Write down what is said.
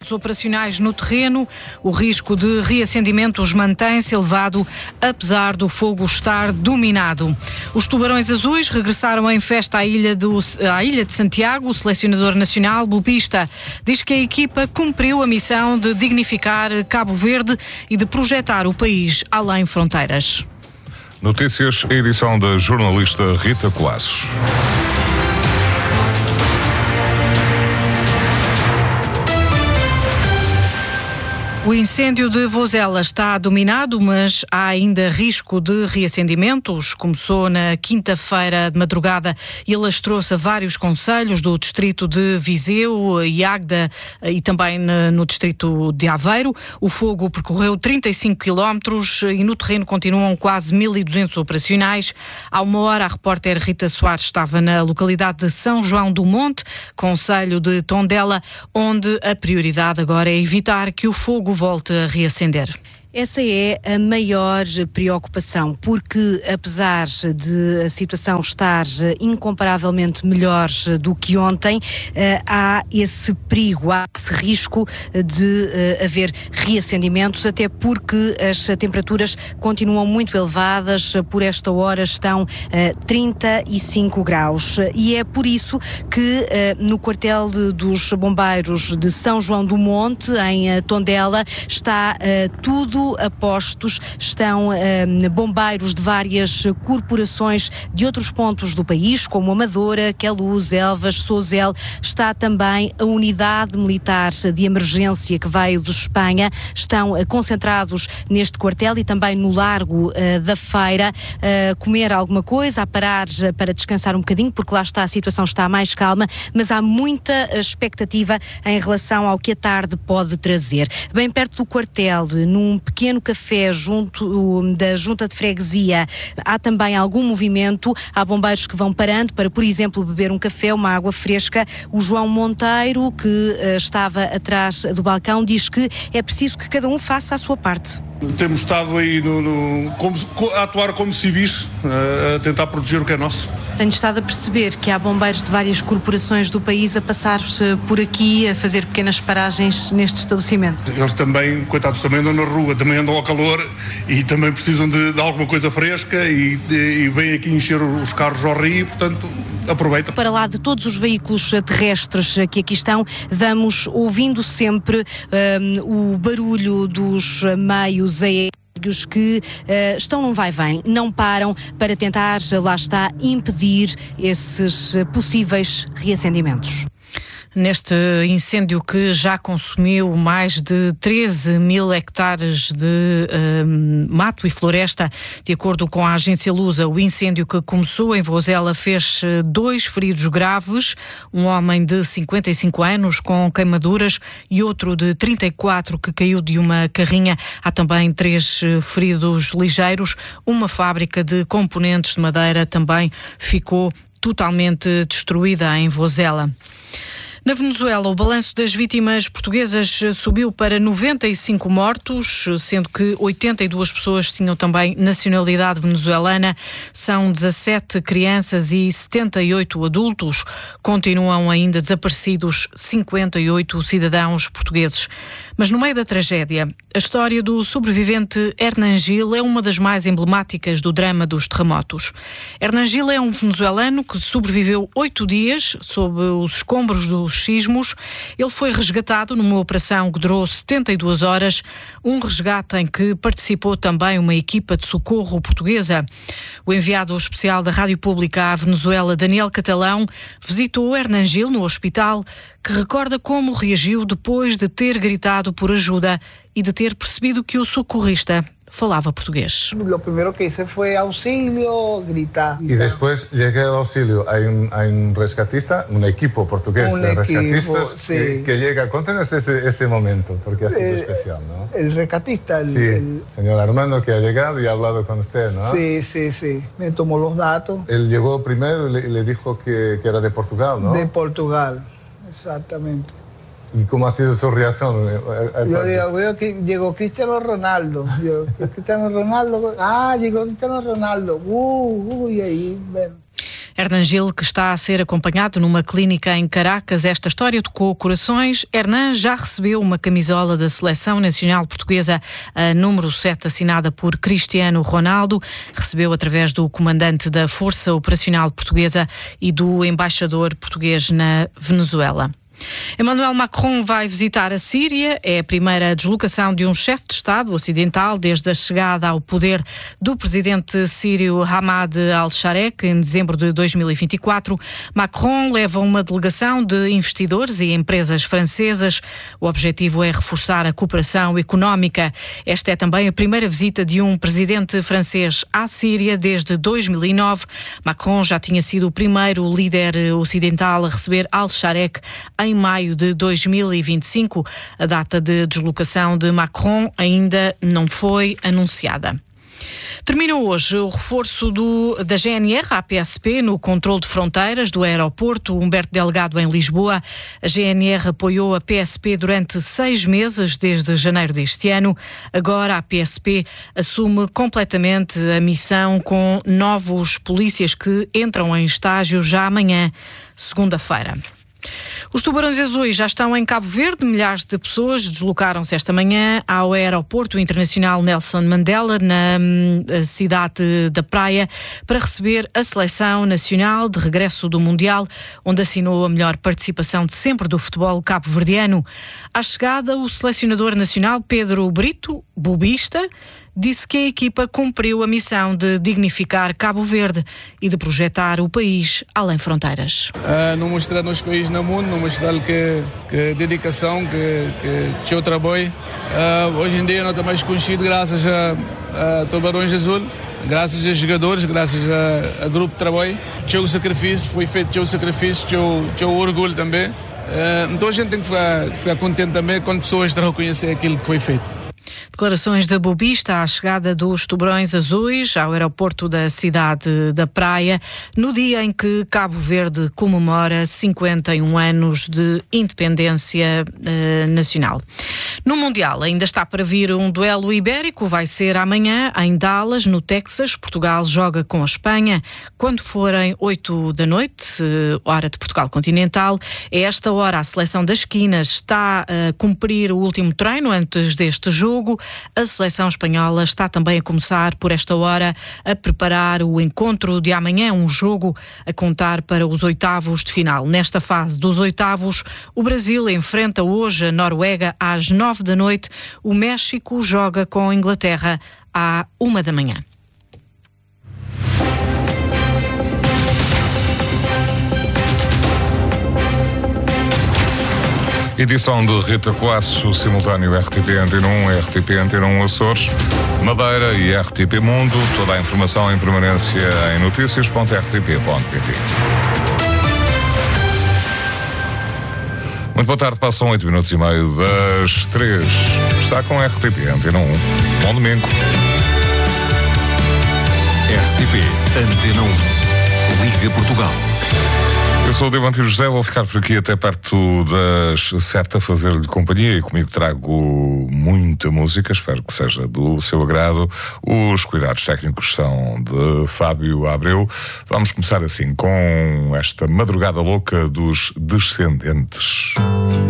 unidades operacionais no terreno. O risco de reacendimentos mantém-se elevado, apesar do fogo estar dominado. Os Tubarões Azuis regressaram em festa à Ilha de Santiago. O selecionador nacional, Bobista, diz que a equipa cumpriu a missão de dignificar Cabo Verde e de projetar o país além fronteiras. Notícias, edição da jornalista Rita Colasso. O incêndio de Vozela está dominado, mas há ainda risco de reacendimentos. Começou na quinta-feira de madrugada e alastrou-se a vários concelhos do distrito de Viseu e Águeda e também no distrito de Aveiro. O fogo percorreu 35 quilómetros e no terreno continuam quase 1.200 operacionais. Há uma hora a repórter Rita Soares estava na localidade de São João do Monte, concelho de Tondela, onde a prioridade agora é evitar que o fogo volte a reacender. Essa é a maior preocupação, porque apesar de a situação estar incomparavelmente melhor do que ontem, há esse perigo, há esse risco de haver reacendimentos, até porque as temperaturas continuam muito elevadas, por esta hora estão 35 graus. E é por isso que no quartel dos bombeiros de São João do Monte, em Tondela, está tudo a postos, estão bombeiros de várias corporações de outros pontos do país, como Amadora, Queluz, Elvas, Sozel. Está também a unidade militar de emergência que veio de Espanha. Estão concentrados neste quartel e também no Largo da Feira, a comer alguma coisa, a parar para descansar um bocadinho, porque lá está, a situação está mais calma, mas há muita expectativa em relação ao que a tarde pode trazer. Bem perto do quartel, num pequeno café junto da Junta de Freguesia, há também algum movimento. Há bombeiros que vão parando para, por exemplo, beber um café, uma água fresca. O João Monteiro, que estava atrás do balcão, diz que é preciso que cada um faça a sua parte. Temos estado aí a atuar como civis, a tentar proteger o que é nosso. Tenho estado a perceber que há bombeiros de várias corporações do país a passar por aqui, a fazer pequenas paragens neste estabelecimento. Eles também, coitados, também andam na rua, também andam ao calor e também precisam de alguma coisa fresca e vêm aqui encher os carros ao rio, portanto, aproveita. Para lá de todos os veículos terrestres que aqui estão, vamos ouvindo sempre o barulho dos meios aéreos que estão num vai-vem, não param para tentar, lá está, impedir esses possíveis reacendimentos. Neste incêndio que já consumiu mais de 13 mil hectares de mato e floresta, de acordo com a agência Lusa, o incêndio que começou em Vozela fez 2 feridos graves, um homem de 55 anos com queimaduras e outro de 34 que caiu de uma carrinha. Há também 3 feridos ligeiros. Uma fábrica de componentes de madeira também ficou totalmente destruída em Vozela. Na Venezuela, o balanço das vítimas portuguesas subiu para 95 mortos, sendo que 82 pessoas tinham também nacionalidade venezuelana. São 17 crianças e 78 adultos. Continuam ainda desaparecidos 58 cidadãos portugueses. Mas no meio da tragédia, a história do sobrevivente Hernan Gil é uma das mais emblemáticas do drama dos terremotos. Hernan Gil é um venezuelano que sobreviveu 8 dias sob os escombros dos sismos. Ele foi resgatado numa operação que durou 72 horas, um resgate em que participou também uma equipa de socorro portuguesa. O enviado especial da Rádio Pública à Venezuela, Daniel Catalão, visitou Hernan Gil no hospital, que recorda como reagiu depois de ter gritado por ajuda e de ter percebido que o socorrista falava português. Lo primero que hice fue auxilio, gritar. Y después llegué al auxilio. Hay un rescatista, un equipo portugués de rescatistas sí. que llega. Cuéntanos ese momento, porque ha sido especial, ¿no? El rescatista. El señor Armando, que ha llegado y ha hablado con usted, ¿no? Sí. Me tomó los datos. Él llegó primero y le dijo que era de Portugal, ¿no? De Portugal, exactamente. ¿Y cómo ha sido su reacción? Yo digo, llegó Cristiano Ronaldo. Llegó Cristiano Ronaldo. Y ahí, bueno. Hernan Gil, que está a ser acompanhado numa clínica em Caracas. Esta história tocou corações. Hernan já recebeu uma camisola da Seleção Nacional Portuguesa, a número 7, assinada por Cristiano Ronaldo. Recebeu através do comandante da Força Operacional Portuguesa e do embaixador português na Venezuela. Emmanuel Macron vai visitar a Síria. É a primeira deslocação de um chefe de Estado ocidental desde a chegada ao poder do presidente sírio Hamad al-Sharek em dezembro de 2024. Macron leva uma delegação de investidores e empresas francesas. O objetivo é reforçar a cooperação económica. Esta é também a primeira visita de um presidente francês à Síria desde 2009. Macron já tinha sido o primeiro líder ocidental a receber al-Sharek em maio de 2025. A data de deslocação de Macron ainda não foi anunciada. Termina hoje o reforço da GNR à PSP no controle de fronteiras do aeroporto Humberto Delgado em Lisboa. A GNR apoiou a PSP durante 6 meses, desde janeiro deste ano. Agora a PSP assume completamente a missão com novos polícias que entram em estágio já amanhã, segunda-feira. Os Tubarões Azuis já estão em Cabo Verde. Milhares de pessoas deslocaram-se esta manhã ao aeroporto internacional Nelson Mandela, na cidade da Praia, para receber a seleção nacional de regresso do Mundial, onde assinou a melhor participação de sempre do futebol cabo-verdiano. À chegada, o selecionador nacional Pedro Brito, bobista, disse que a equipa cumpriu a missão de dignificar Cabo Verde e de projetar o país além fronteiras. Não mostrar nos países no mundo, não mostrar que dedicação, que o trabalho. Hoje em dia não está mais conhecido graças a Tubarões Azul, graças a jogadores, graças a grupo de trabalho. Tinha o sacrifício, foi feito tinha o sacrifício, tinha o orgulho também. Então a gente tem que ficar contente também quando pessoas reconhecerem aquilo que foi feito. Declarações da bobista à chegada dos Tubarões Azuis ao aeroporto da cidade da Praia, no dia em que Cabo Verde comemora 51 anos de independência nacional. No Mundial ainda está para vir um duelo ibérico, vai ser amanhã em Dallas, no Texas. Portugal joga com a Espanha quando forem 8 da noite, hora de Portugal continental. A esta hora a seleção das esquinas está a cumprir o último treino antes deste jogo. A seleção espanhola está também a começar por esta hora a preparar o encontro de amanhã, um jogo a contar para os oitavos de final. Nesta fase dos oitavos, o Brasil enfrenta hoje a Noruega às 9 da noite. O México joga com a Inglaterra à 1 da manhã. Edição de Rita Coasso, simultâneo RTP Antena 1, RTP Antena 1 Açores, Madeira e RTP Mundo. Toda a informação em permanência em notícias.rtp.pt. Muito boa tarde, passam 8 minutos e meio das 3. Está com RTP Antena 1. Bom domingo. RTP Antena 1. Liga Portugal. Eu sou o Devantino José, vou ficar por aqui até perto das 7 a fazer-lhe companhia e comigo trago muita música, espero que seja do seu agrado. Os cuidados técnicos são de Fábio Abreu. Vamos começar assim com esta madrugada louca dos Descendentes.